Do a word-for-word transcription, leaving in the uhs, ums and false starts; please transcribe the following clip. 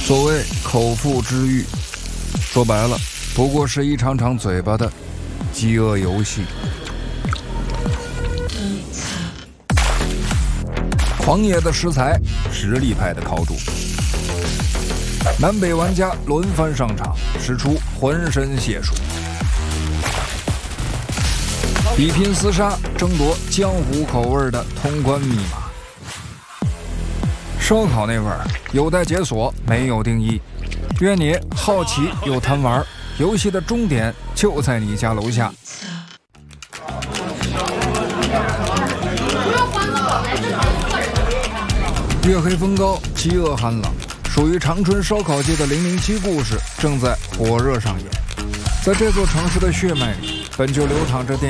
所谓口腹之欲，说白了，不过是一场场嘴巴的饥饿游戏。狂野的食材，实力派的烤煮，南北玩家轮番上场，使出浑身解数，比拼厮杀，争夺江湖口味的通关密码。烧烤那味儿有待解锁，没有定义。愿你好奇又贪玩，游戏的终点就在你家楼下。月黑风高，饥饿寒冷，属于长春烧烤界的零零七故事正在火热上演。在这座城市的血脉里，本就流淌着电